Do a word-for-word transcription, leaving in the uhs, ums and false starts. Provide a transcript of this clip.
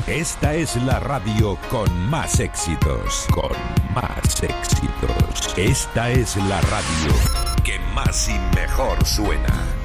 Esta es la radio con más éxitos, con más éxitos. Esta es la radio que más y mejor suena.